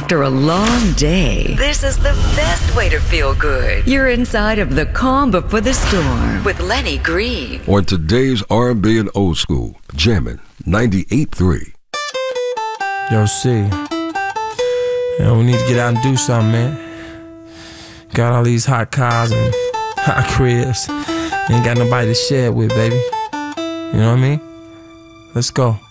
After a long day, this is the best way to feel good. You're inside of the calm before the storm with Lenny Green. On today's R&B and old school, jamming 98.3. Yo, C. We need to get out and do something, man. Got all these hot cars and hot cribs. Ain't got nobody to share it with, baby. You know what I mean? Let's go.